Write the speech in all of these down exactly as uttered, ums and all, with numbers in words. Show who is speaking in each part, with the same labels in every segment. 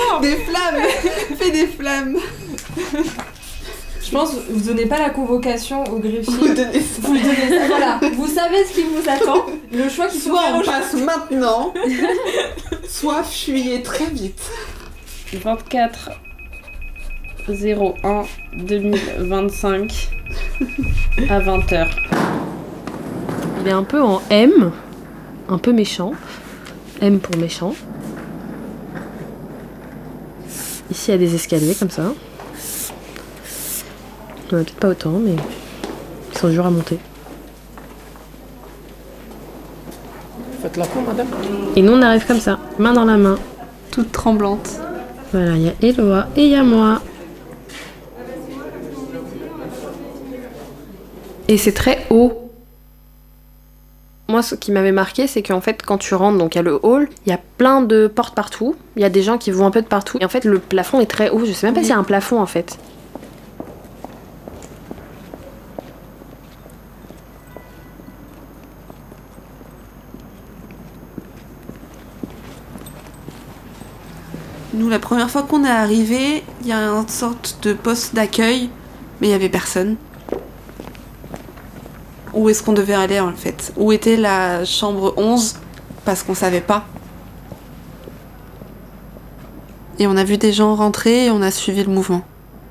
Speaker 1: Non.
Speaker 2: Des flammes. Fais des flammes.
Speaker 1: Je pense que vous donnez pas la convocation au greffier.
Speaker 2: Vous donnez ça.
Speaker 1: Vous donnez ça, voilà. Vous savez ce qui vous attend. Le choix qui
Speaker 2: Soit on passe maintenant, soit fuyez très vite.
Speaker 3: vingt-quatre zéro un deux mille vingt-cinq à vingt heures. Il est un peu en M, un peu méchant. M pour méchant. Ici il y a des escaliers comme ça. Il n'y en a peut-être pas autant, mais ils sont durs à monter.
Speaker 2: Faites la peau, madame.
Speaker 3: Et nous on arrive comme ça, main dans la main.
Speaker 1: toute tremblante.
Speaker 3: Voilà, il y a Eloa et il y a moi. Et c'est très haut. Moi, ce qui m'avait marqué, c'est qu'en fait, quand tu rentres, donc il y a le hall, il y a plein de portes partout. Il y a des gens qui vont un peu de partout. Et en fait, le plafond est très haut. Je sais même pas
Speaker 1: Oui.
Speaker 3: s'il y a un plafond, en fait.
Speaker 2: Nous, la première fois qu'on est arrivé, il y a une sorte de poste d'accueil, mais il y avait personne. Où est-ce qu'on devait aller en fait? Où était la chambre onze? Parce qu'on savait pas. Et on a vu des gens rentrer et on a suivi le mouvement.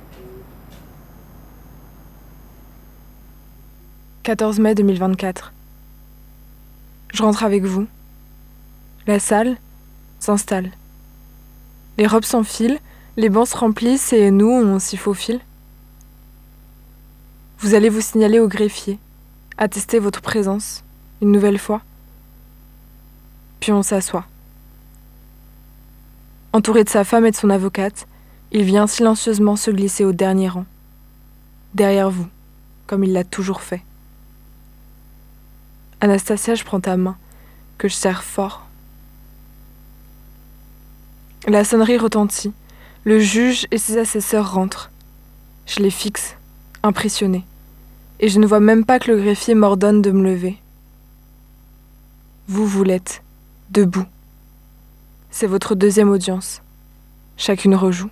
Speaker 4: quatorze mai deux mille vingt-quatre. Je rentre avec vous. La salle s'installe. Les robes s'enfilent, les bancs se remplissent et nous, on s'y faufile. Vous allez vous signaler au greffier, attester votre présence, une nouvelle fois. Puis on s'assoit. Entouré de sa femme et de son avocate, il vient silencieusement se glisser au dernier rang, derrière vous, comme il l'a toujours fait. Anastasia, je prends ta main, que je serre fort. La sonnerie retentit. Le juge et ses assesseurs rentrent. Je les fixe, impressionné. Et je ne vois même pas que le greffier m'ordonne de me lever. Vous, vous l'êtes, debout. C'est votre deuxième audience. Chacune rejoue.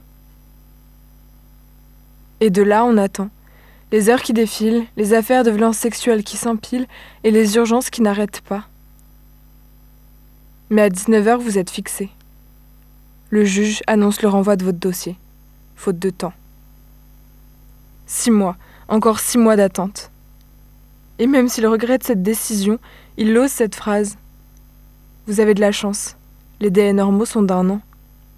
Speaker 4: Et de là, on attend. Les heures qui défilent, les affaires de violence sexuelle qui s'empilent et les urgences qui n'arrêtent pas. Mais à dix-neuf heures, vous êtes fixés. Le juge annonce le renvoi de votre dossier, faute de temps. Six mois, encore six mois d'attente. Et même s'il regrette cette décision, il ose cette phrase. Vous avez de la chance, les délais normaux sont d'un an.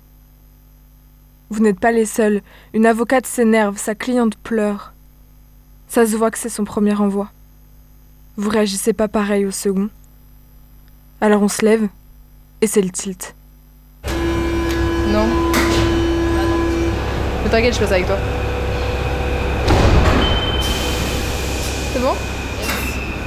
Speaker 4: Vous n'êtes pas les seuls, une avocate s'énerve, sa cliente pleure. Ça se voit que c'est son premier renvoi. Vous réagissez pas pareil au second. Alors on se lève, et c'est le tilt.
Speaker 5: Non. Mais t'inquiète, je passe avec toi. C'est bon ?